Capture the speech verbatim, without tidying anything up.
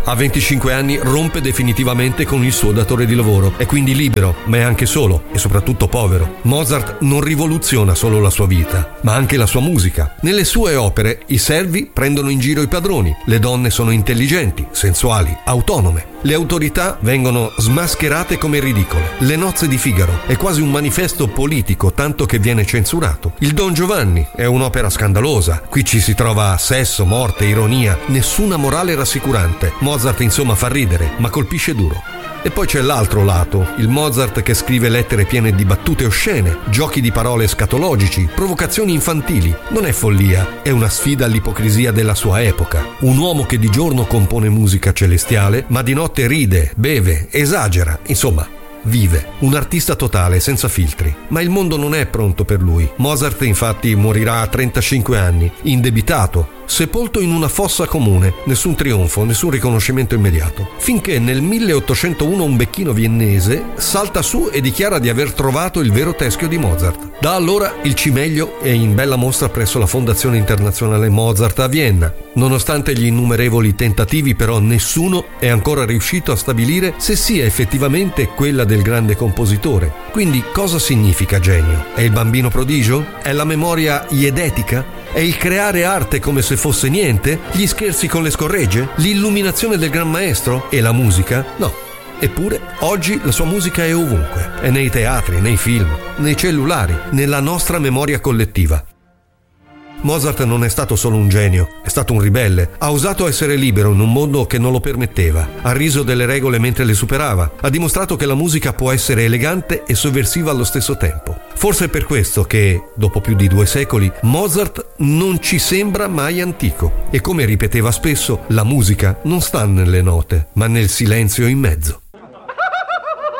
A venticinque anni rompe definitivamente con il suo datore di lavoro, è quindi libero, ma è anche solo e soprattutto povero. Mozart non rivoluziona solo la sua vita, ma anche la sua musica. Nelle sue opere i servi prendono in giro i padroni, le donne sono intelligenti, sensuali, autonome. Le autorità vengono smascherate come ridicole. Le nozze di Figaro è quasi un manifesto politico, tanto che viene censurato. Il Don Giovanni è un'opera scandalosa. Qui ci si trova sesso, morte, ironia, nessuna morale rassicurante. Mozart insomma fa ridere, ma colpisce duro. E poi c'è l'altro lato, il Mozart che scrive lettere piene di battute oscene, giochi di parole scatologici, provocazioni infantili. Non è follia, è una sfida all'ipocrisia della sua epoca. Un uomo che di giorno compone musica celestiale, ma di notte ride, beve, esagera, insomma, vive. Un artista totale, senza filtri. Ma il mondo non è pronto per lui. Mozart infatti morirà a trentacinque anni, indebitato, sepolto in una fossa comune, nessun trionfo, nessun riconoscimento immediato, finché nel milleottocentouno un becchino viennese salta su e dichiara di aver trovato il vero teschio di Mozart. Da allora il cimelio è in bella mostra presso la Fondazione Internazionale Mozart a Vienna. Nonostante gli innumerevoli tentativi, però, nessuno è ancora riuscito a stabilire se sia effettivamente quella del grande compositore. Quindi cosa significa genio? È il bambino prodigio? È la memoria iedetica? È il creare arte come se fosse niente? Gli scherzi con le scorregge? L'illuminazione del gran maestro? E la musica? No. Eppure, oggi la sua musica è ovunque. È nei teatri, nei film, nei cellulari, nella nostra memoria collettiva. Mozart non è stato solo un genio, è stato un ribelle. Ha osato essere libero in un mondo che non lo permetteva. Ha riso delle regole mentre le superava. Ha dimostrato che la musica può essere elegante e sovversiva allo stesso tempo. Forse è per questo che, dopo più di due secoli, Mozart non ci sembra mai antico. E come ripeteva spesso, la musica non sta nelle note, ma nel silenzio in mezzo.